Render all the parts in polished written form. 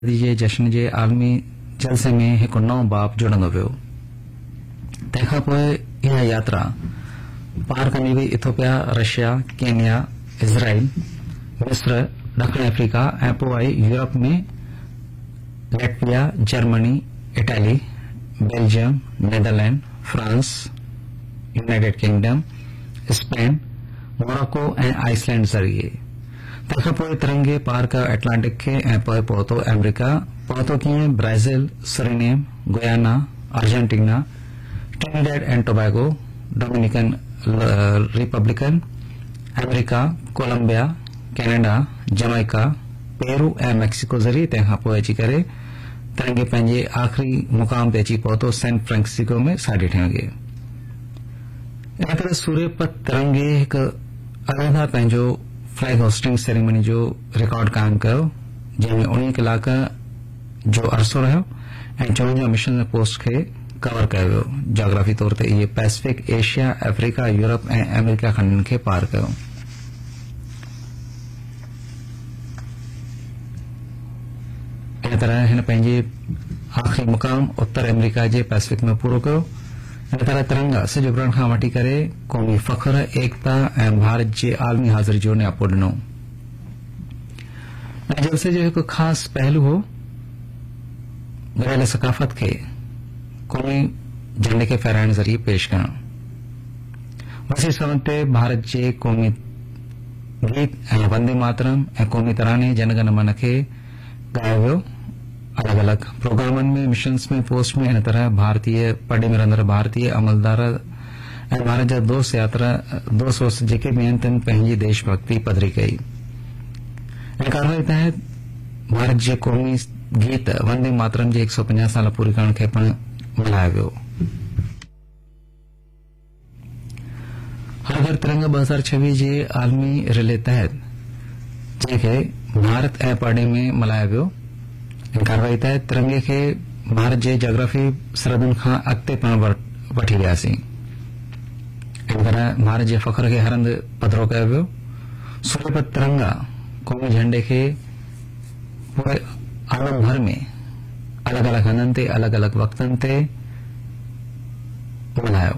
जे जश्न जे आलमी जलसे में हिकु नओं बाब जुड़ंदो वियो। तंहिंखां पोइ इहा यात्रा पार कंदी हुई इथोपिया, रशिया, केनिया, इज़राइल, मिस्र, ॾखण अफ्रीका ऐं पोइ आई यूरोप में Latvia, Germany, Italy, Belgium, Netherlands, France, United kingdom, Spain, Morocco ऐं आइसलैंड ज़रिए। तंहिंखां पोइ तिरंगे पार कयो एटलांटिक खे ऐं पोइ पहुतो अमेरिका, पहुतो कीअं Brazil, Suriname, Guyana, Argentina, Trinidad and Tobago, Dominican Republican, America, Colombia, Canada, Jamaica, Peru ऐं मैक्सिको ज़रिए। तंहिंखां पोइ अची करे तिरंगे पंहिंजे आख़िरी मुक़ाम ते अची पहुतो सैन फ्रांसिस्को में 8:30 वॻे। इन करे सूर्यपत तिरंगे हिकु अलॻि पंहिंजो फ्लैग होस्टिंग सेरेमनी जो रिकॉर्ड कायम कयो, जंहिंमें 19 कलाक जो अरसो रहियो ऐं 54 मिशन पोस्ट खे कवर कयो वियो। जोग्राफी तौर ते इहे पैसिफिक, एशिया, अफ्रीका, यूरोप ऐं अमेरिका खंडनि खे पार कयो। इन तरह हिन पंहिंजे आख़िरी मुक़ाम उत्तर अमेरिका जे पैसिफिक में पूरो कयो। इन तरह तिरंगा सिज उभरण खां वठी करे क़ौमी फ़ख्र, एकता ऐं भारत जे आलमी हाज़िरी जो न्यापो ॾिनो। इन जलसे जो हिकु ख़ासि पहलू हो गॾियल सकाफ़त खे क़ौमी झंडे खे फहिराइण ज़रिए पेश करणु। वसी सतह ते भारत जे क़ौमी गीत ऐं वंदे मातरम ऐं क़ौमी तराने जन गण मन खे ॻायो वियो। अलॻि अलॻि प्रोग्रामनि में, मिशन्स में, पोस्ट में इन तरह भारतीय पड़े में रहंदड़ भारतीय अमलदार ऐं भारत जा दोस्त वोस्त जेके बि आहिनि तिन पंहिंजी देशभक्ति पधरी कई। इन कार्रवाई तहत भारत जे क़ौमी गीत वंदे मातरम जे 150 साल पूरी करण खे पिणु मल्हायो वियो। हर घर तिरंगा 2026 जे आलमी रिले तहत जंहिंखे भारत ऐं पड़े में मल्हायो वियो। इन कार्रवाई तहत तिरंगे खे भारत जे जोग्राफी सरहदुनि खां अॻिते पिणु वठी वियासीं। इन तरह भारत जे फ़ख्र खे हर हंधि पधिरो कयो वियो। सूर्यपत तिरंगा क़ौमी झंडे खे पूरे आलम भर में अलॻि अलॻि हंधनि ते, अलॻि अलॻि वक़्तनि ते मल्हायो।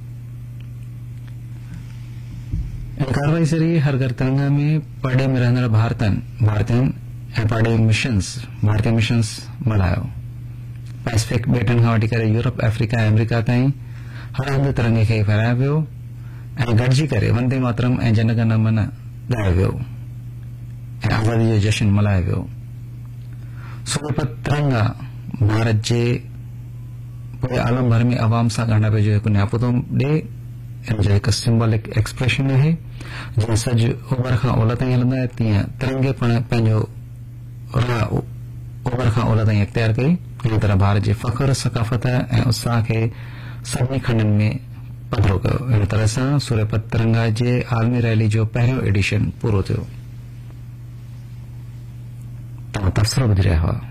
इन कार्रवाई ज़रिए हर घर तिरंगा में पड़े में रहंदड़ भारतीयनि ऐं पड़े भारतीय मिशन्स मल्हायो। पैसिफिक ॿेटनि खां वठी करे यूरोप, अफ्रीका ऐं अमेरिका ताईं हर हंधि तिरंगे खे फहिरायो वियो ऐं गॾिजी करे वंदे मातरम ऐं जन गण मन ॻायो वियो ऐं आज़ादी जो जश्न मल्हायो वियो। सूर्यपत तिरंगा भारत जे पूरे आलम भर में अवाम सां ॻंढापे जो हिकु न्यापो थो ॾे। इन जो हिकु सिंबॉलिक एक्सप्रेशन आहे। जीअं सॼ ओभर खां ओलह ताईं हलंदो आहे, तीअं तिरंगे पिणु पंहिंजो राह ओभर खां ओलह ताईं इख्तियार कई। इन तरह भारत जे फ़ख्र, सकाफ़त ऐं उत्साह खे सभिनी खंडनि में पधिरो कयो। इन तरह सां सूर्यपत तिरंगा जे आलमी रैली जो पहिरियों एडिशन पूरो थियो। तव्हां तबसरो ॿुधी रहिया हुआ।